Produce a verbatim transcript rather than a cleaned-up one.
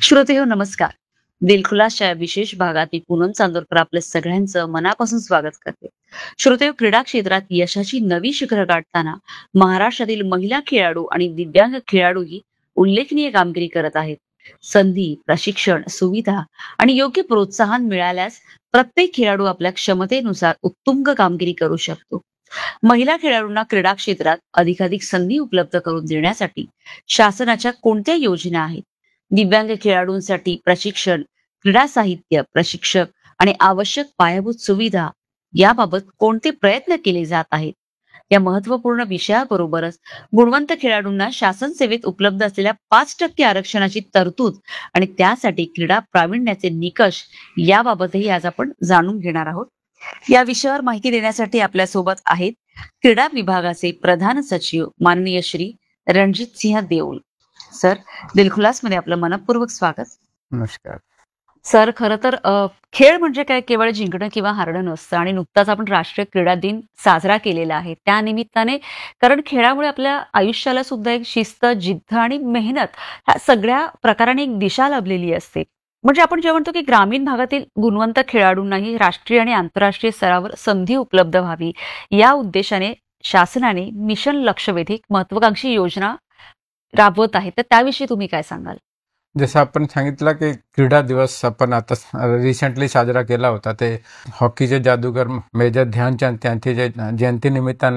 श्रोतेहो नमस्कार. दिलखुलासच्या या विशेष भागात मी पूनम चांदोरकर आपल्या सगळ्यांचं मनापासून स्वागत करते. श्रोतेहो, क्रीडा क्षेत्रात यशाची नवी शिखरं गाठताना महाराष्ट्रातील महिला खेळाडू आणि दिव्यांग खेळाडूही उल्लेखनीय कामगिरी करत आहेत. संधी, प्रशिक्षण, सुविधा आणि योग्य प्रोत्साहन मिळाल्यास प्रत्येक खेळाडू आपल्या क्षमतेनुसार उत्तुंग कामगिरी करू शकतो. महिला खेळाडूंना क्रीडा क्षेत्रात अधिकाधिक संधी उपलब्ध करून देण्यासाठी शासनाच्या कोणत्या योजना आहेत? दिव्यांग खेळाडूंसाठी प्रशिक्षण, क्रीडा साहित्य, प्रशिक्षक आणि आवश्यक पायाभूत सुविधा याबाबत कोणते प्रयत्न केले जात आहेत? या महत्वपूर्ण विषयाबरोबरच गुणवंत खेळाडूंना शासन सेवेत उपलब्ध असलेल्या पाच टक्के आरक्षणाची तरतूद आणि त्यासाठी क्रीडा प्रावीण्याचे निकष याबाबतही आज आपण जाणून घेणार आहोत. या विषयावर माहिती देण्यासाठी आपल्यासोबत आहेत क्रीडा विभागाचे प्रधान सचिव माननीय श्री रणजित सिंह देऊल. सर, दिलखुलास मध्ये आपलं मनपूर्वक स्वागत. नमस्कार. सर, खरं तर अ, खेळ म्हणजे काय केवळ जिंकणं किंवा हारणं नसतं आणि नुकताच आपण राष्ट्रीय क्रीडा दिन साजरा केलेला आहे. त्या निमित्ताने कारण खेळामुळे आपल्या आयुष्याला सुद्धा एक शिस्त, जिद्द आणि मेहनत ह्या सगळ्या प्रकाराने एक दिशा लाभलेली असते. म्हणजे आपण जे म्हणतो की ग्रामीण भागातील गुणवंत खेळाडूंनाही राष्ट्रीय आणि आंतरराष्ट्रीय स्तरावर संधी उपलब्ध व्हावी या उद्देशाने शासनाने मिशन लक्षवेधी एक महत्वाकांक्षी योजना राबवत आहे. तर त्याविषयी तुम्ही काय सांगाल? जसं आपण सांगितलं की क्रीडा दिवस आपण आता रिसेंटली साजरा केला होता, ते हॉकीचे जादूगार मेजर ध्यानचंद यांची जे जयंती निमित्ताने